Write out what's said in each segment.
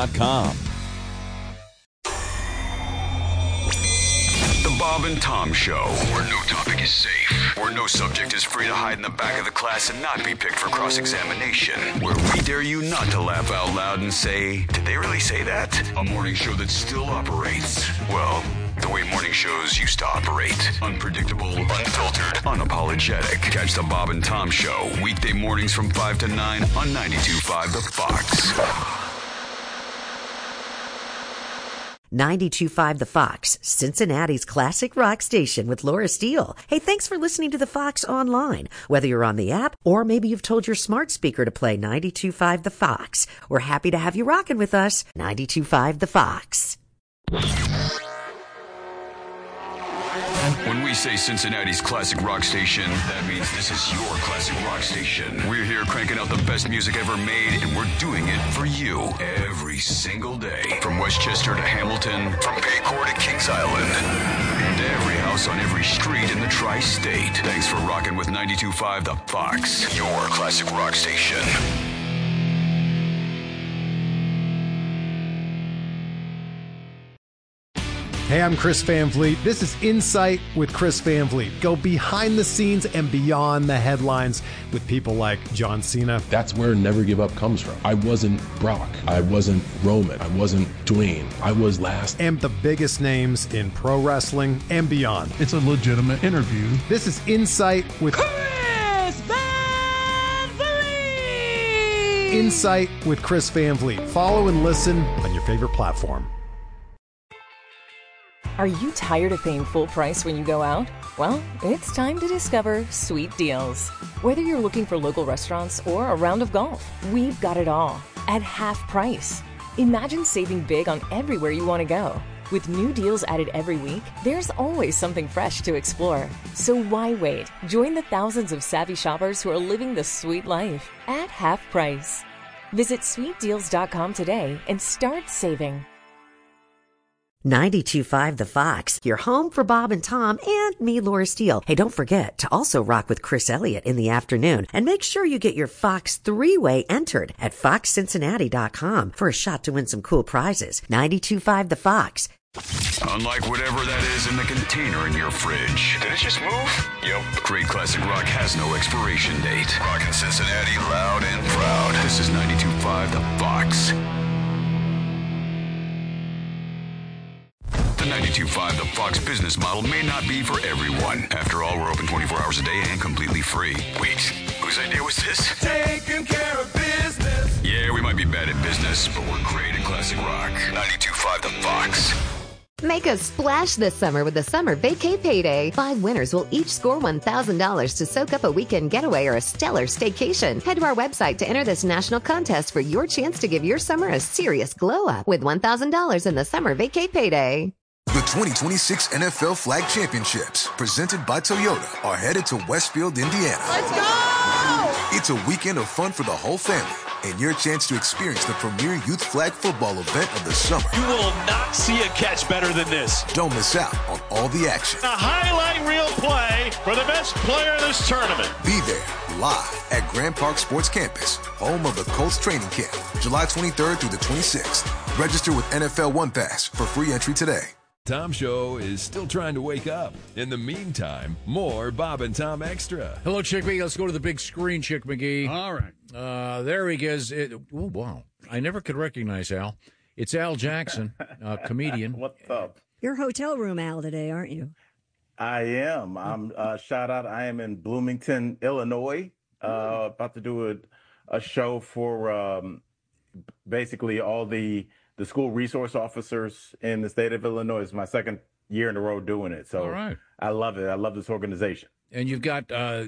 BobandTom.com. The Bob and Tom Show, where no topic is safe, where no subject is free to hide in the back of the class and not be picked for cross-examination, where we dare you not to laugh out loud and say, did they really say that? A morning show that still operates, well, the way morning shows used to operate. Unpredictable, unfiltered, unapologetic. Catch the Bob and Tom Show, weekday mornings from 5 to 9 on 92.5 The Fox. 92.5 The Fox, Cincinnati's classic rock station with Laura Steele. Hey, thanks for listening to The Fox online. Whether you're on the app or maybe you've told your smart speaker to play 92.5 The Fox. We're happy to have you rocking with us. 92.5 The Fox. When we say Cincinnati's classic rock station, that means this is your classic rock station. We're here cranking out the best music ever made, and we're doing it for you every single day. From Westchester to Hamilton, from Paycor to Kings Island, and every house on every street in the tri-state. Thanks for rocking with 92.5 The Fox, your classic rock station. Hey, I'm Chris Van Vliet. This is Insight with Chris Van Vliet. Go behind the scenes and beyond the headlines with people like John Cena. That's where Never Give Up comes from. I wasn't Brock. I wasn't Roman. I wasn't Dwayne. I was last. And the biggest names in pro wrestling and beyond. It's a legitimate interview. This is Insight with Chris Van Vliet. Insight with Chris Van Vliet. Follow and listen on your favorite platform. Are you tired of paying full price when you go out? Well, it's time to discover Sweet Deals. Whether you're looking for local restaurants or a round of golf, we've got it all at half price. Imagine saving big on everywhere you want to go. With new deals added every week, there's always something fresh to explore. So why wait? Join the thousands of savvy shoppers who are living the sweet life at half price. Visit sweetdeals.com today and start saving. 92.5 The Fox, your home for Bob and Tom and me, Laura Steele. Hey, don't forget to also rock with Chris Elliott in the afternoon. And make sure you get your Fox three-way entered at foxcincinnati.com for a shot to win some cool prizes. 92.5 The Fox. Unlike whatever that is in the container in your fridge. Did it just move? Yep. Great classic rock has no expiration date. Rockin' Cincinnati loud and proud. This is 92.5 The Fox. The 92.5 The Fox business model may not be for everyone. After all, we're open 24 hours a day and completely free. Wait, whose idea was this? Taking care of business. Yeah, we might be bad at business, but we're great at classic rock. 92.5 The Fox. Make a splash this summer with the Summer Vacay Payday. 5 winners will each score $1,000 to soak up a weekend getaway or a stellar staycation. Head to our website to enter this national contest for your chance to give your summer a serious glow up with $1,000 in the Summer Vacay Payday. The 2026 NFL Flag Championships, presented by Toyota, are headed to Westfield, Indiana. Let's go! It's a weekend of fun for the whole family and your chance to experience the premier youth flag football event of the summer. You will not see a catch better than this. Don't miss out on all the action. A highlight reel play for the best player in this tournament. Be there live at Grand Park Sports Campus, home of the Colts training camp, July 23rd through the 26th. Register with NFL One Pass for free entry today. Tom Show is still trying to wake up. In the meantime, more Bob and Tom Extra. Hello, Chick McGee. Let's go to the big screen, Chick McGee. All right. There he is. Oh, wow. I never could recognize Al. It's Al Jackson, comedian. What's up? You're hotel room Al today, aren't you? I am. I'm shout out. I am in Bloomington, Illinois, about to do a show for basically all the school resource officers in the state of Illinois. It's my second year in a row doing it. So all right. I love it. I love this organization. And you've got,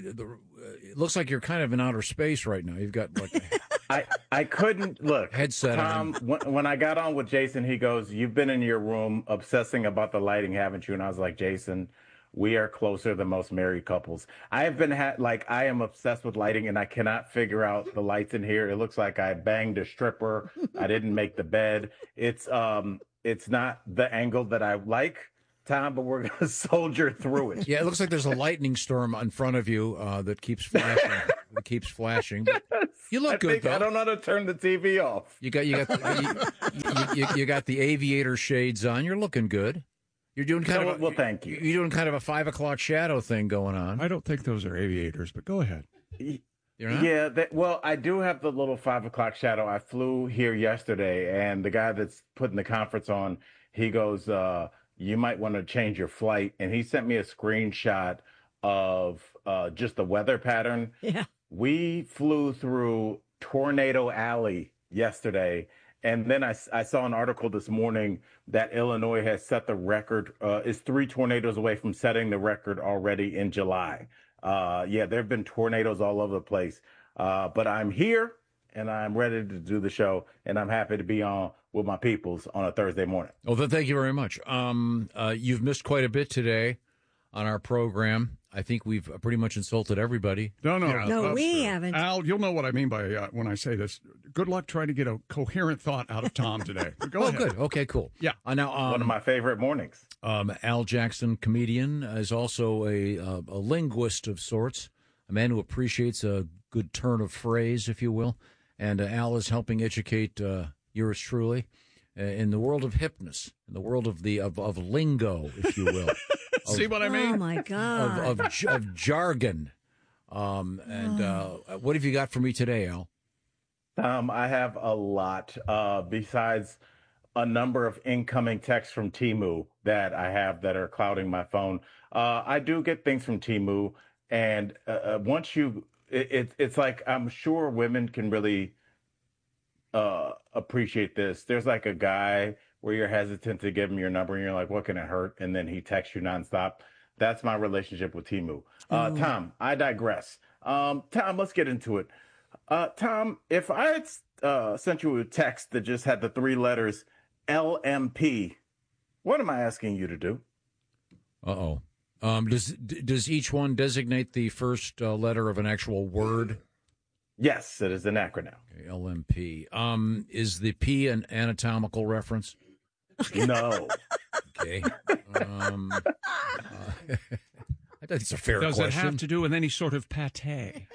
it looks like you're kind of in outer space right now. You've got like I couldn't, look, headset Tom, when I got on with Jason, he goes, you've been in your room obsessing about the lighting, haven't you? And I was like, Jason, we are closer than most married couples. I have been, I am obsessed with lighting, and I cannot figure out the lights in here. It looks like I banged a stripper. I didn't make the bed. It's not the angle that I like, Tom, but we're going to soldier through it. Yeah, it looks like there's a lightning storm in front of you that keeps flashing. But, You look good, though. I don't know how to turn the TV off. You got the aviator shades on. You're looking good. You're doing kind of well, thank you. You're doing kind of a 5 o'clock shadow thing going on. I don't think those are aviators, but go ahead. You're not? Yeah, well, I do have the little 5 o'clock shadow. I flew here yesterday, and the guy that's putting the conference on, he goes, you might want to change your flight. And he sent me a screenshot of just the weather pattern. Yeah. We flew through Tornado Alley yesterday, and then I saw an article this morning that Illinois has set the record, is 3 tornadoes away from setting the record already in July. Yeah, there have been tornadoes all over the place, but I'm here, and I'm ready to do the show, and I'm happy to be on with my peoples on a Thursday morning. Well, then, thank you very much. You've missed quite a bit today on our program. I think we've pretty much insulted everybody. No, we haven't. Al, you'll know what I mean by when I say this. Good luck trying to get a coherent thought out of Tom today. Go ahead. Good. Okay, cool. Yeah. Now, one of my favorite mornings. Al Jackson, comedian, is also a linguist of sorts, a man who appreciates a good turn of phrase, if you will. And Al is helping educate yours truly in the world of hipness, in the world of of lingo, if you will. See what I mean? Oh, my God. Of jargon. What have you got for me today, Al? I have a lot. Besides a number of incoming texts from Temu that I have that are clouding my phone. I do get things from Temu, and once it's like, I'm sure women can really appreciate this. There's like a guy where you're hesitant to give him your number, and you're like, what can it hurt? And then he texts you nonstop. That's my relationship with Temu. Tom, I digress. Tom, let's get into it. Tom, if I had sent you a text that just had the 3 letters LMP, what am I asking you to do? Uh-oh. Does each one designate the first letter of an actual word? Yes, it is an acronym. Okay, LMP. Is the P an anatomical reference? No. Okay. I think it's a fair question. Does it have to do with any sort of pate?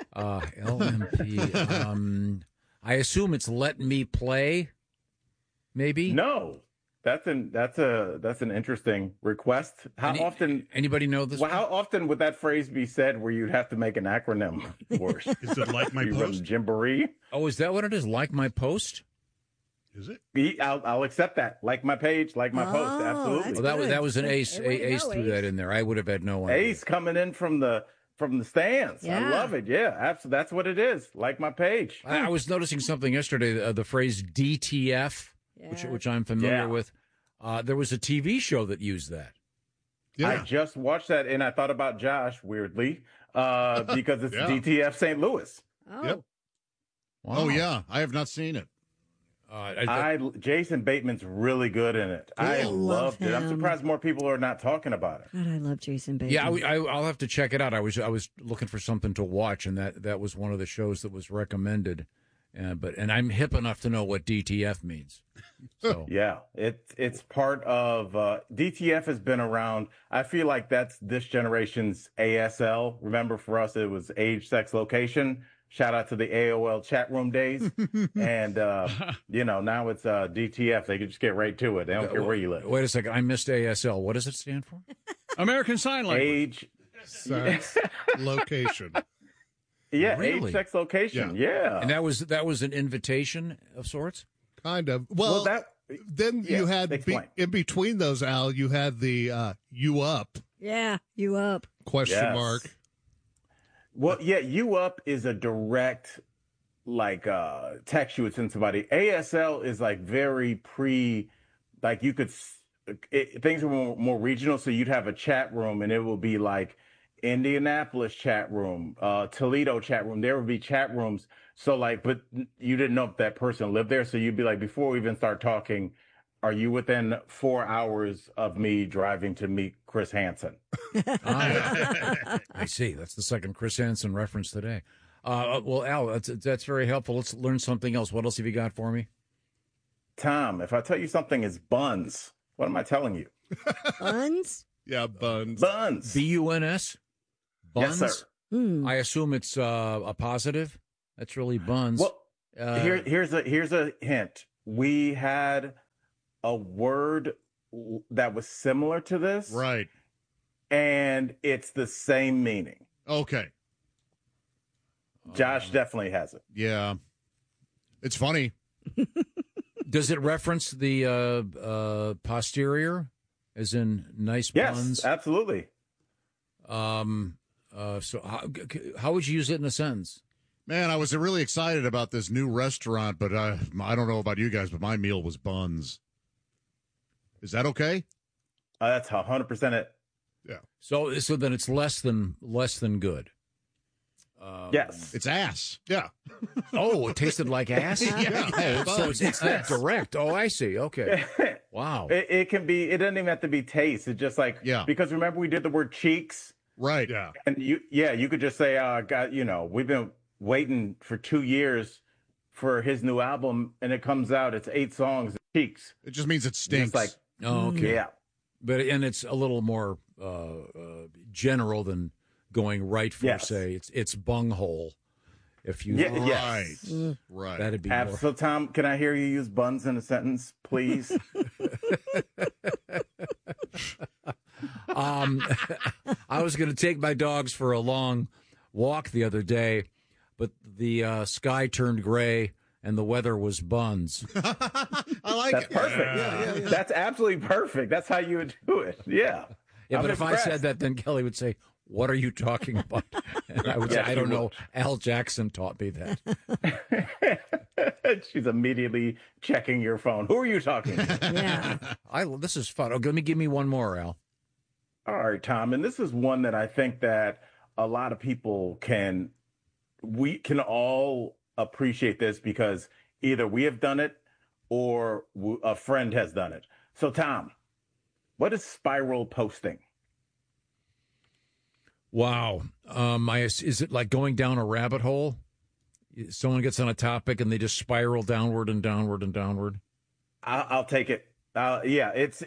LMP. I assume it's Let Me Play, maybe? No. That's an interesting request. How often? Anybody know this? Well, how often would that phrase be said where you'd have to make an acronym for it? Is it Like My Post? Jamboree? Oh, is that what it is? Like My Post? Is it? I'll accept that. Like my page, like my post. Absolutely. Well, that was an ace. Ace threw that in there. I would have had no idea. Ace coming in from the stands. Yeah. I love it. Yeah, absolutely. That's what it is. Like my page. I was noticing something yesterday. The phrase DTF, which I'm familiar with. There was a TV show that used that. Yeah. I just watched that, and I thought about Josh, weirdly, because it's DTF St. Louis. Oh. Yep. Wow. Oh, yeah. I have not seen it. Jason Bateman's really good in it. Cool. I loved it. Love I'm him. surprised more people are not talking about it. God, I love Jason Bateman. Yeah, I'll have to check it out. I was looking for something to watch, and that was one of the shows that was recommended. And I'm hip enough to know what DTF means. So yeah, it's part of DTF has been around. I feel like that's this generation's ASL. Remember, for us, it was age, sex, location. Shout out to the AOL chat room days. And, now it's DTF. They can just get right to it. They don't care where you live. Wait a second. I missed ASL. What does it stand for? American Sign Language. Age, sex, location. Yeah, Really? age, sex, location. Yeah. And that was an invitation of sorts? Kind of. Well, then you had, in between those, Al, you had the you up. Yeah, you up. Question mark. Well, yeah, you up is a direct, text you would send somebody. ASL is very you could, things are more regional. So you'd have a chat room and it will be like Indianapolis chat room, Toledo chat room. There would be chat rooms. So but you didn't know if that person lived there. So you'd be like, before we even start talking, are you within 4 hours of me driving to meet Chris Hansen? I see. That's the second Chris Hansen reference today. Well, Al, that's very helpful. Let's learn something else. What else have you got for me? Tom, if I tell you something is buns, what am I telling you? Buns? Yeah, buns. Buns. BUNS? Buns? Yes, sir. I assume it's a positive That's really buns. Well, here's a hint. We had a word that was similar to this. Right. And it's the same meaning. Okay. Josh definitely has it. Yeah. It's funny. Does it reference the posterior, as in nice buns? Yes, absolutely. So how would you use it in a sentence? Man, I was really excited about this new restaurant, but I don't know about you guys, but my meal was buns. Is that okay? That's 100% it. Yeah. So then it's less than good. Yes. It's ass. Yeah. Oh, it tasted like ass? Yeah. So it's that direct. Oh, I see. Okay. Wow. It can be, it doesn't even have to be taste. It's just like, because remember we did the word cheeks? Right. Yeah. And you could just say, God, we've been waiting for 2 years for his new album, and it comes out, it's 8 songs, Cheeks. It just means it stinks. It's like, okay. Yeah. And it's a little more general than going right for, say, it's bunghole. If you right. That'd be more. So, Tom, can I hear you use buns in a sentence, please? I was going to take my dogs for a long walk the other day, but the sky turned gray and the weather was buns. I like That's it. perfect. Yeah. That's absolutely perfect. That's how you would do it. Yeah. Yeah, but impressed. if I said that, then Kelly would say, "What are you talking about?" And I would say, "I don't know. Al Jackson taught me that." She's immediately checking your phone. Who are you talking to? Yeah. This is fun. Oh, give me one more, Al. All right, Tom. And this is one that I think that a lot of people we can all appreciate this because either we have done it or a friend has done it. So, Tom, what is spiral posting? Wow. Is it like going down a rabbit hole? Someone gets on a topic and they just spiral downward and downward and downward? I'll take it. Yeah, it's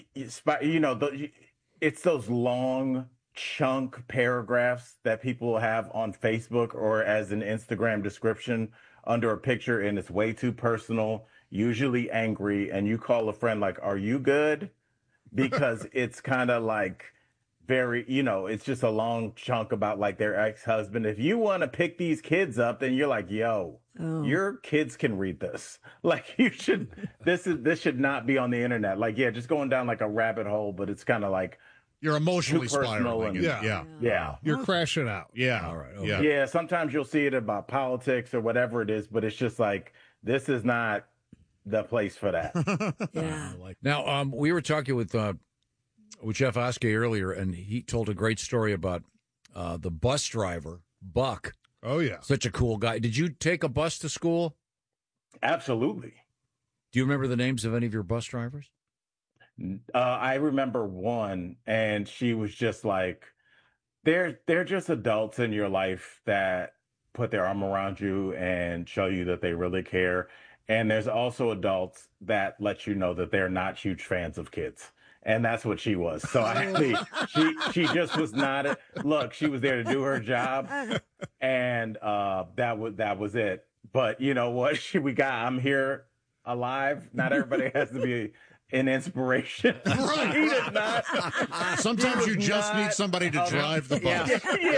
those long chunk paragraphs that people have on Facebook or as an Instagram description under a picture, and it's way too personal, usually angry, and you call a friend like, "Are you good?" Because it's kind of like very, it's just a long chunk about like their ex-husband. If you want to pick these kids up, then you're like, your kids can read this. Like this should not be on the internet. Like, just going down like a rabbit hole, but it's kind of like you're emotionally spiraling. Yeah. You're crashing out. Yeah. All right. Okay. Yeah. Sometimes you'll see it about politics or whatever it is, but it's just like, this is not the place for that. Yeah. Now, we were talking with Jeff Oskey earlier, and he told a great story about the bus driver, Buck. Oh, yeah. Such a cool guy. Did you take a bus to school? Absolutely. Do you remember the names of any of your bus drivers? I remember one, and she was just like, they're just adults in your life that put their arm around you and show you that they really care. And there's also adults that let you know that they're not huge fans of kids. And that's what she was. So actually, she just was not. Look, she was there to do her job, and that was it. But you know what? I'm here alive. Not everybody has to be an inspiration. Right. He did not. Sometimes you just need somebody to drive the bus.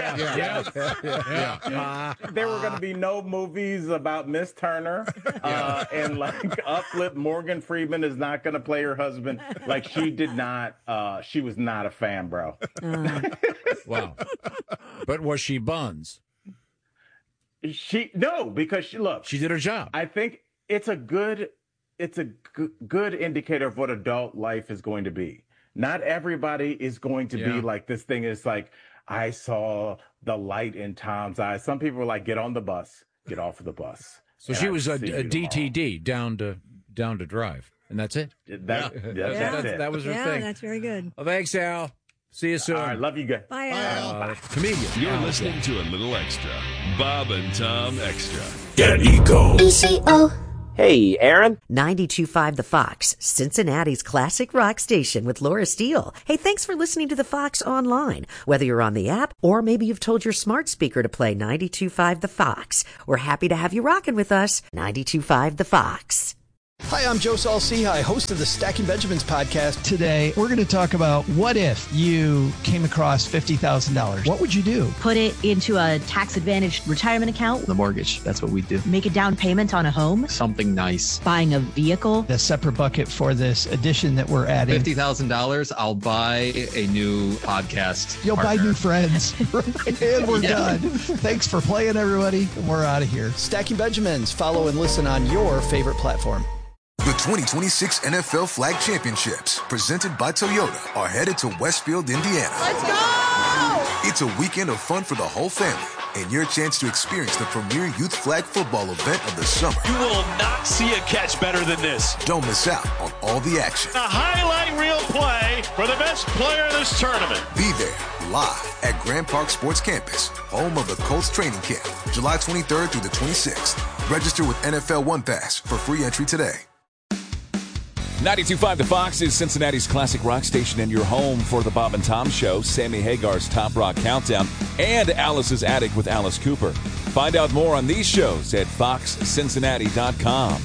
Yeah. There were going to be no movies about Miss Turner, and like Uplift. Morgan Freeman is not going to play her husband. Like she did not. She was not a fan, bro. Wow. But was she buns? Because she did her job. I think it's a good indicator of what adult life is going to be. Not everybody is going to be like, this thing is like, I saw the light in Tom's eyes. Some people are like, get on the bus, get off of the bus. So she was a DTD, down to drive, and that's it. That's it. That was her thing. Yeah, that's very good. Well, thanks, Al. See you soon. All right, love you guys. Bye, Al. Comedian. You're listening to a little extra. Bob and Tom Extra. Get Eco. ECO. Hey, Aaron. 92.5 The Fox, Cincinnati's classic rock station with Laura Steele. Hey, thanks for listening to The Fox online. Whether you're on the app or maybe you've told your smart speaker to play 92.5 The Fox. We're happy to have you rocking with us. 92.5 The Fox. Hi, I'm Joe Saul-Sehy, host of the Stacking Benjamins podcast. Today, we're going to talk about what if you came across $50,000. What would you do? Put it into a tax-advantaged retirement account. The mortgage. That's what we do. Make a down payment on a home. Something nice. Buying a vehicle. The separate bucket for this addition that we're adding. $50,000, I'll buy a new podcast. You'll buy new friends. And we're done. Thanks for playing, everybody. We're out of here. Stacking Benjamins. Follow and listen on your favorite platform. The 2026 NFL Flag Championships, presented by Toyota, are headed to Westfield, Indiana. Let's go! It's a weekend of fun for the whole family and your chance to experience the premier youth flag football event of the summer. You will not see a catch better than this. Don't miss out on all the action. A highlight reel play for the best player in this tournament. Be there live at Grand Park Sports Campus, home of the Colts training camp, July 23rd through the 26th. Register with NFL One Pass for free entry today. 92.5 The Fox is Cincinnati's classic rock station and your home for the Bob and Tom Show, Sammy Hagar's Top Rock Countdown, and Alice's Attic with Alice Cooper. Find out more on these shows at foxcincinnati.com.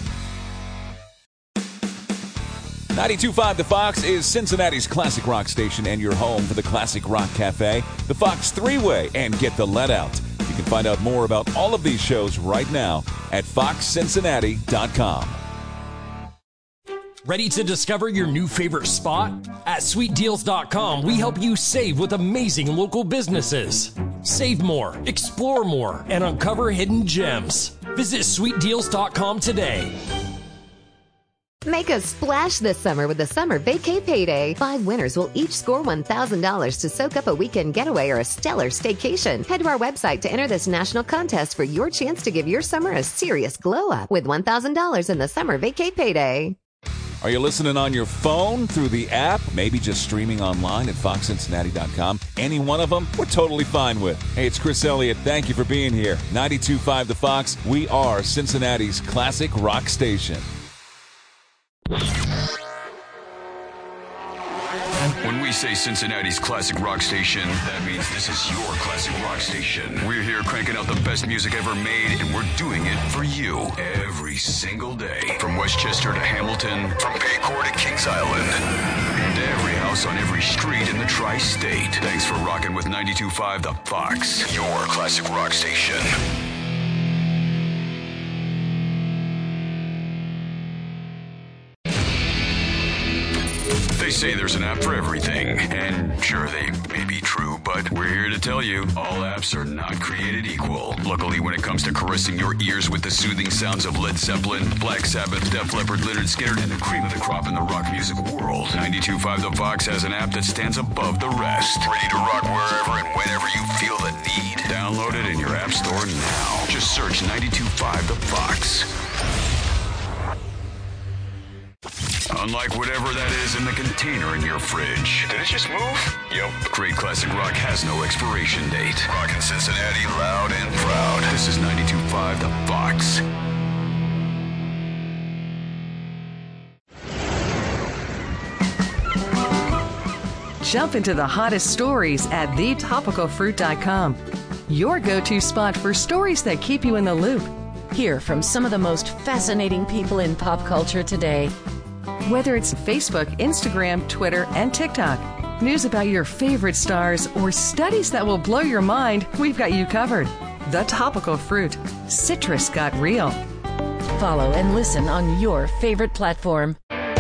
92.5 The Fox is Cincinnati's classic rock station and your home for the Classic Rock Cafe, the Fox Three-Way, and Get the Let Out. You can find out more about all of these shows right now at foxcincinnati.com. Ready to discover your new favorite spot? At SweetDeals.com, we help you save with amazing local businesses. Save more, explore more, and uncover hidden gems. Visit SweetDeals.com today. Make a splash this summer with the Summer Vacay Payday. 5 winners will each score $1,000 to soak up a weekend getaway or a stellar staycation. Head to our website to enter this national contest for your chance to give your summer a serious glow-up with $1,000 in the Summer Vacay Payday. Are you listening on your phone, through the app, maybe just streaming online at foxcincinnati.com? Any one of them, we're totally fine with. Hey, it's Chris Elliott. Thank you for being here. 92.5 The Fox. We are Cincinnati's classic rock station. When we say Cincinnati's classic rock station, that means this is your classic rock station. We're here cranking out the best music ever made, and we're doing it for you every single day. From Westchester to Hamilton, from Paycor to Kings Island, and every house on every street in the tri-state. Thanks for rocking with 92.5 The Fox, your classic rock station. They say there's an app for everything, and sure, they may be true, but we're here to tell you, all apps are not created equal. Luckily, when it comes to caressing your ears with the soothing sounds of Led Zeppelin, Black Sabbath, Def Leppard, Lynyrd Skynyrd, and the cream of the crop in the rock music world, 92.5 The Fox has an app that stands above the rest. Ready to rock wherever and whenever you feel the need. Download it in your app store now. Just search 92.5 The Fox. Unlike whatever that is in the container in your fridge. Did it just move? Yep. Great classic rock has no expiration date. Rockin' Cincinnati loud and proud. This is 92.5 The Fox. Jump into the hottest stories at thetopicalfruit.com. Your go-to spot for stories that keep you in the loop. Hear from some of the most fascinating people in pop culture today. Whether it's Facebook, Instagram, Twitter, and TikTok, news about your favorite stars, or studies that will blow your mind, we've got you covered. The Topical Fruit. Citrus got real. Follow and listen on your favorite platform.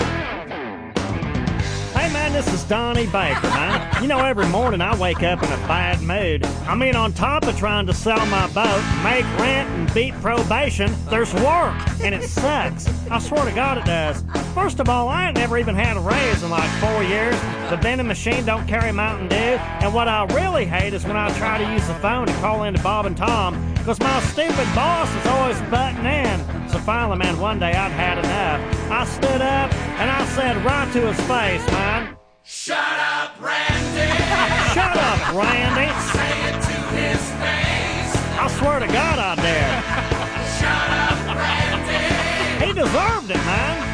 Hey man, this is Donnie Baker, man. You know, every morning I wake up in a bad mood. I mean, on top of trying to sell my boat, make rent, and beat probation, there's work, and it sucks. I swear to God it does. First of all, I ain't never even had a raise in like 4 years. The vending machine don't carry Mountain Dew. And what I really hate is when I try to use the phone to call into Bob and Tom, because my stupid boss is always butting in. So finally, man, one day I'd had enough. I stood up and I said right to his face, man, "Shut up, Randy!" Shut up, Randy! Say it to his face. I swear to God I dare. Shut up, Randy! He deserved it, man.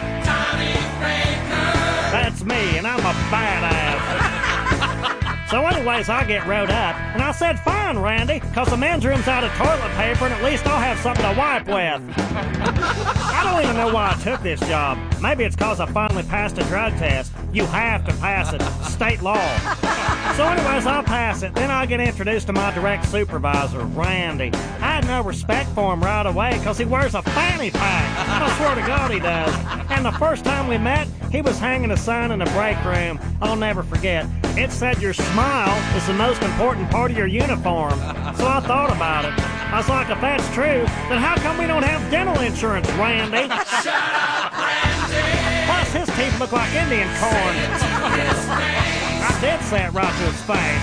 That's me, and I'm a badass. So anyways, I get rode up, and I said, fine, Randy, because the men's room's out of toilet paper, and at least I'll have something to wipe with. I don't even know why I took this job. Maybe it's because I finally passed a drug test. You have to pass it. State law. So anyways, I'll pass it. Then I'll get introduced to my direct supervisor, Randy. I had no respect for him right away because he wears a fanny pack. I swear to God he does. And the first time we met, he was hanging a sign in the break room. I'll never forget. It said your smile is the most important part of your uniform. So I thought about it. I was like, if that's true, then how come we don't have dental insurance, Randy? Shut up, Randy! Plus, his teeth look like Indian corn. I did say it right to his face.